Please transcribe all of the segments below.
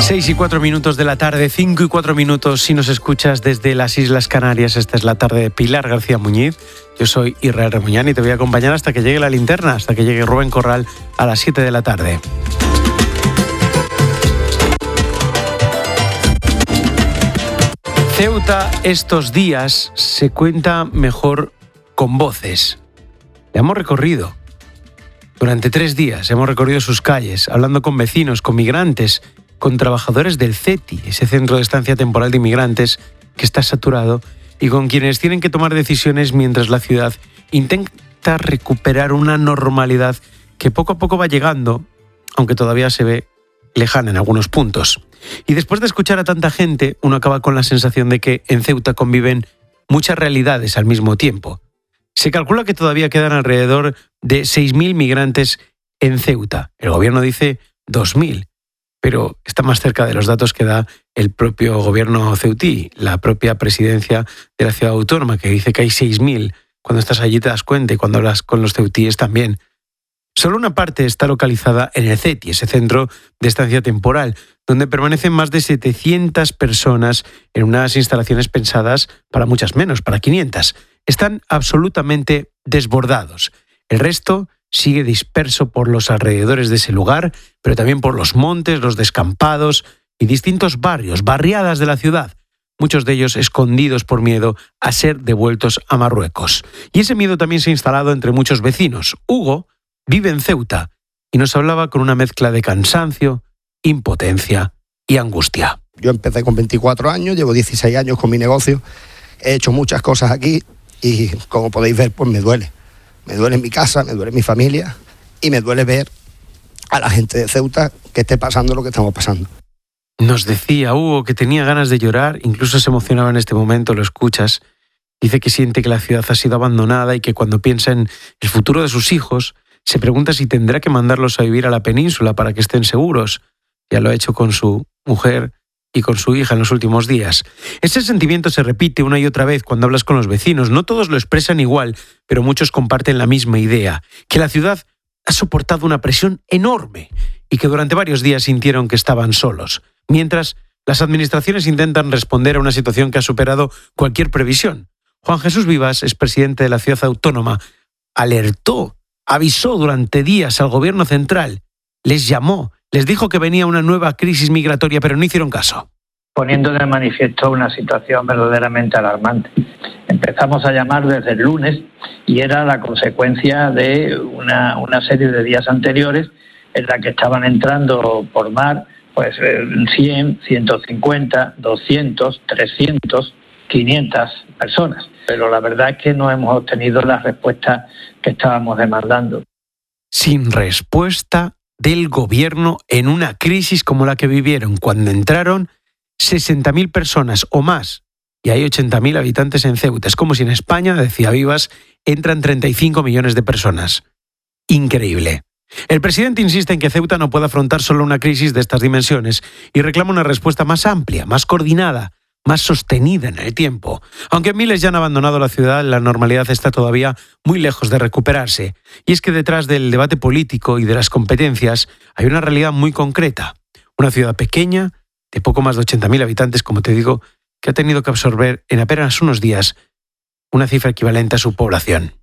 6:04 de la tarde, 5:04 si nos escuchas desde las Islas Canarias. Esta es la tarde de Pilar García Muñiz. Yo soy Israel Remuñán y te voy a acompañar hasta que llegue la linterna, hasta que llegue Rubén Corral a las 7 de la tarde. Ceuta estos días se cuenta mejor con voces. La hemos recorrido. Durante 3 días hemos recorrido sus calles, hablando con vecinos, con migrantes, con trabajadores del CETI, ese centro de estancia temporal de inmigrantes que está saturado, y con quienes tienen que tomar decisiones mientras la ciudad intenta recuperar una normalidad que poco a poco va llegando, aunque todavía se ve lejana en algunos puntos. Y después de escuchar a tanta gente, uno acaba con la sensación de que en Ceuta conviven muchas realidades al mismo tiempo. Se calcula que todavía quedan alrededor de 6.000 migrantes en Ceuta. El gobierno dice 2.000. Pero está más cerca de los datos que da el propio gobierno ceutí, la propia presidencia de la ciudad autónoma, que dice que hay 6.000. Cuando estás allí te das cuenta, y cuando hablas con los ceutíes también. Solo una parte está localizada en el CETI, ese centro de estancia temporal, donde permanecen más de 700 personas en unas instalaciones pensadas para muchas menos, para 500. Están absolutamente desbordados. El resto sigue disperso por los alrededores de ese lugar, pero también por los montes, los descampados y distintos barrios, barriadas de la ciudad, muchos de ellos escondidos por miedo a ser devueltos a Marruecos. Y ese miedo también se ha instalado entre muchos vecinos. Hugo vive en Ceuta y nos hablaba con una mezcla de cansancio, impotencia y angustia. Yo empecé con 24 años, llevo 16 años con mi negocio, he hecho muchas cosas aquí y, como podéis ver, pues me duele. Me duele mi casa, me duele mi familia y me duele ver a la gente de Ceuta que esté pasando lo que estamos pasando. Nos decía Hugo que tenía ganas de llorar, incluso se emocionaba en este momento, lo escuchas. Dice que siente que la ciudad ha sido abandonada y que cuando piensa en el futuro de sus hijos, se pregunta si tendrá que mandarlos a vivir a la península para que estén seguros. Ya lo ha hecho con su mujer y con su hija en los últimos días. Ese sentimiento se repite una y otra vez cuando hablas con los vecinos. No todos lo expresan igual, pero muchos comparten la misma idea, que la ciudad ha soportado una presión enorme y que durante varios días sintieron que estaban solos, mientras las administraciones intentan responder a una situación que ha superado cualquier previsión. Juan Jesús Vivas, expresidente de la ciudad autónoma, alertó, avisó durante días al gobierno central, les llamó, les dijo que venía una nueva crisis migratoria, pero no hicieron caso. Poniendo de manifiesto una situación verdaderamente alarmante. Empezamos a llamar desde el lunes y era la consecuencia de una serie de días anteriores en la que estaban entrando por mar pues 100, 150, 200, 300, 500 personas. Pero la verdad es que no hemos obtenido la respuesta que estábamos demandando. Sin respuesta del gobierno en una crisis como la que vivieron cuando entraron 60.000 personas o más, y hay 80.000 habitantes en Ceuta. Es como si en España, decía Vivas, entran 35 millones de personas. Increíble. El presidente insiste en que Ceuta no puede afrontar solo una crisis de estas dimensiones y reclama una respuesta más amplia, más coordinada, más sostenida en el tiempo. Aunque miles ya han abandonado la ciudad, la normalidad está todavía muy lejos de recuperarse. Y es que detrás del debate político y de las competencias hay una realidad muy concreta. Una ciudad pequeña, de poco más de 80.000 habitantes, como te digo, que ha tenido que absorber en apenas unos días una cifra equivalente a su población.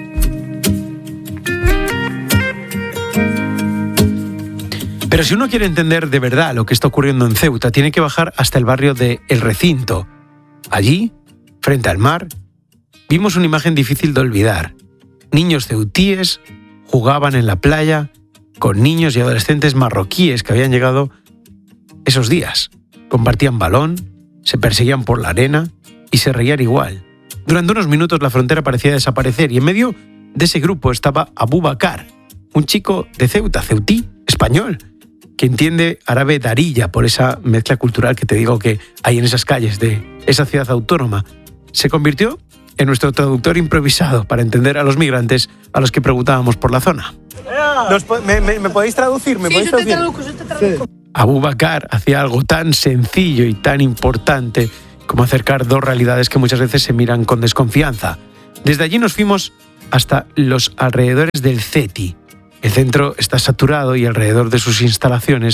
Pero si uno quiere entender de verdad lo que está ocurriendo en Ceuta, tiene que bajar hasta el barrio de El Recinto. Allí, frente al mar, vimos una imagen difícil de olvidar. Niños ceutíes jugaban en la playa con niños y adolescentes marroquíes que habían llegado esos días. Compartían balón, se perseguían por la arena y se reían igual. Durante unos minutos la frontera parecía desaparecer y en medio de ese grupo estaba Abú Bakar, un chico de Ceuta, ceutí, español, que entiende árabe darilla por esa mezcla cultural que te digo que hay en esas calles de esa ciudad autónoma. Se convirtió en nuestro traductor improvisado para entender a los migrantes a los que preguntábamos por la zona. ¿Me podéis traducir? Sí, yo te traduzco. Abú Bakar hacía algo tan sencillo y tan importante como acercar dos realidades que muchas veces se miran con desconfianza. Desde allí nos fuimos hasta los alrededores del CETI. El centro está saturado y alrededor de sus instalaciones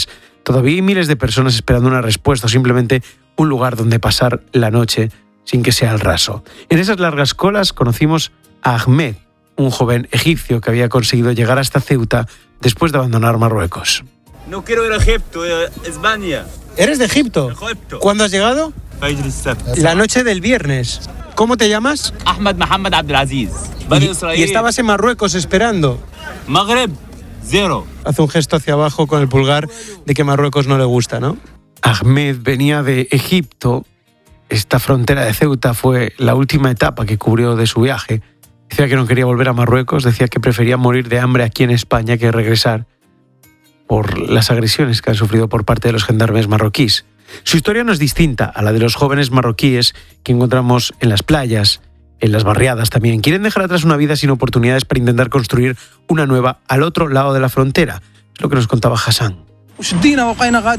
Todavía hay miles de personas esperando una respuesta o simplemente un lugar donde pasar la noche sin que sea al raso. En esas largas colas conocimos a Ahmed, un joven egipcio que había conseguido llegar hasta Ceuta después de abandonar Marruecos. No quiero ir a Egipto, España. ¿Eres de Egipto? Egipto. ¿Cuándo has llegado? La noche del viernes. ¿Cómo te llamas? Ahmed Mohamed Abdelaziz. Y estabas en Marruecos esperando. Magreb, 0. Hace un gesto hacia abajo con el pulgar de que Marruecos no le gusta, ¿no? Ahmed venía de Egipto. Esta frontera de Ceuta fue la última etapa que cubrió de su viaje. Decía que no quería volver a Marruecos, decía que prefería morir de hambre aquí en España que regresar por las agresiones que han sufrido por parte de los gendarmes marroquíes. Su historia no es distinta a la de los jóvenes marroquíes que encontramos en las playas, en las barriadas también. Quieren dejar atrás una vida sin oportunidades para intentar construir una nueva al otro lado de la frontera. Es lo que nos contaba Hassan. Dicen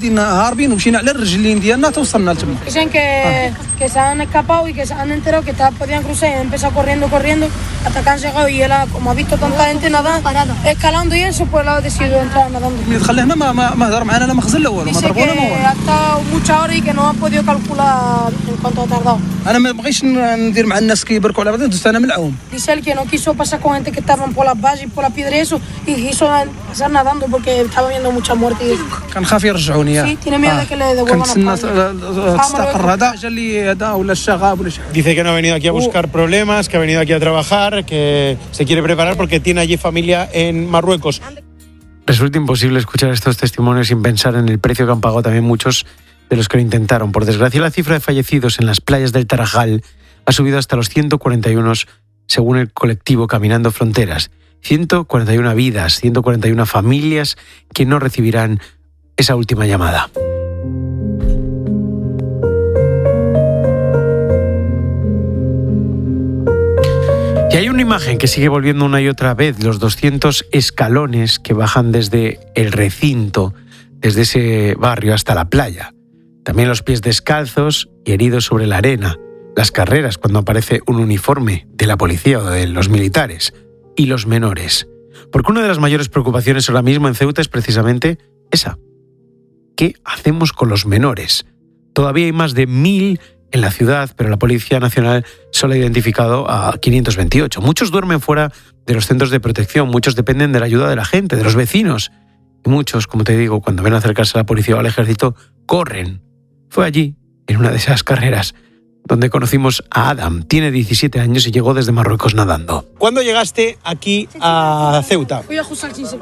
que se han escapado y que se han enterado que podían cruzar y han empezado corriendo hasta que han llegado y él, como ha visto tanta gente nadar, escalando y eso, pues él ha decidido entrar nadando. Dice que ha estado muchas horas y que no ha podido calcular en cuánto ha tardado. Dice él que no quiso pasar con gente que estaban por las vallas y por la piedra y eso, y quiso pasar nadando porque estaba viendo mucha muerte y eso. Sí, tiene miedo de que le devuelvan a Dice que no ha venido aquí a buscar problemas, que ha venido aquí a trabajar, que se quiere preparar porque tiene allí familia en Marruecos. Resulta imposible escuchar estos testimonios sin pensar en el precio que han pagado también muchos de los que lo intentaron. Por desgracia, la cifra de fallecidos en las playas del Tarajal ha subido hasta los 141, según el colectivo Caminando Fronteras. 141 vidas, 141 familias que no recibirán esa última llamada. Y hay una imagen que sigue volviendo una y otra vez, los 200 escalones que bajan desde el recinto, desde ese barrio hasta la playa. También los pies descalzos y heridos sobre la arena, las carreras cuando aparece un uniforme de la policía o de los militares, y los menores. Porque una de las mayores preocupaciones ahora mismo en Ceuta es precisamente esa. ¿Qué hacemos con los menores? Todavía hay más de 1.000 en la ciudad, pero la Policía Nacional solo ha identificado a 528. Muchos duermen fuera de los centros de protección, muchos dependen de la ayuda de la gente, de los vecinos. Y muchos, como te digo, cuando ven acercarse a la policía o al ejército, corren. Fue allí, en una de esas carreras, donde conocimos a Adam. Tiene 17 años y llegó desde Marruecos nadando. ¿Cuándo llegaste aquí a Ceuta? Fui a Jusal Chinsep.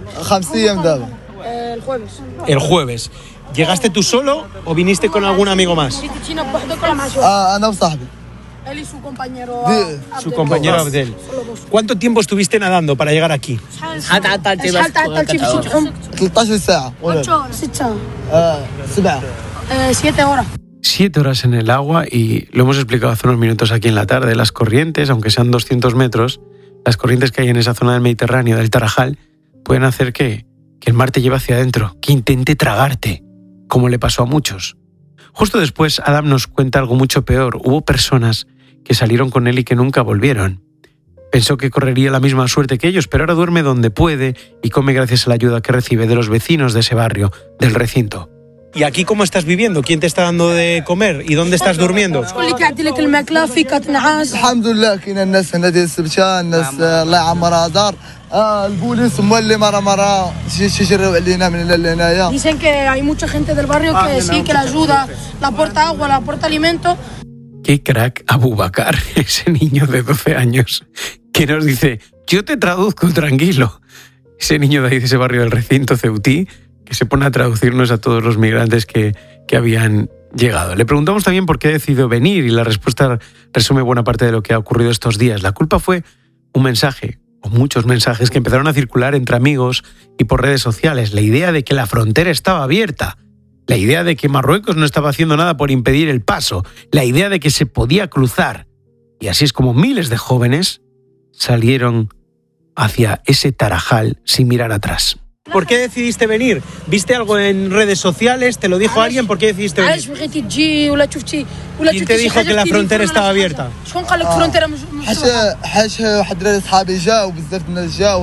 El jueves. El jueves. ¿Llegaste tú solo o viniste con algún amigo más? Él y su compañero Su compañero Abdel. ¿Cuánto tiempo estuviste nadando para llegar aquí? 7 horas. 7 horas en el agua y lo hemos explicado hace unos minutos aquí en la tarde. Las corrientes, aunque sean 200 metros, las corrientes que hay en esa zona del Mediterráneo, del Tarajal, pueden hacer que el mar te lleve hacia adentro, que intente tragarte, como le pasó a muchos. Justo después, Adam nos cuenta algo mucho peor. Hubo personas que salieron con él y que nunca volvieron. Pensó que correría la misma suerte que ellos, pero ahora duerme donde puede y come gracias a la ayuda que recibe de los vecinos de ese barrio, del recinto. ¿Y aquí cómo estás viviendo? ¿Quién te está dando de comer? ¿Y dónde estás durmiendo? Dicen que hay mucha gente del barrio que sí, que le ayuda, le aporta agua, le aporta alimento. Qué crack Abubakar, ese niño de 12 años, que nos dice, yo te traduzco, tranquilo. Ese niño de ahí, de ese barrio del recinto ceutí, que se pone a traducirnos a todos los migrantes que habían llegado. Le preguntamos también por qué ha decidido venir y la respuesta resume buena parte de lo que ha ocurrido estos días. La culpa fue un mensaje, o muchos mensajes, que empezaron a circular entre amigos y por redes sociales. La idea de que la frontera estaba abierta, la idea de que Marruecos no estaba haciendo nada por impedir el paso, la idea de que se podía cruzar. Y así es como miles de jóvenes salieron hacia ese Tarajal sin mirar atrás. ¿Por qué decidiste venir? ¿Viste algo en redes sociales? ¿Te lo dijo alguien? ¿Por qué decidiste venir? ¿Quién te dijo que la frontera estaba abierta?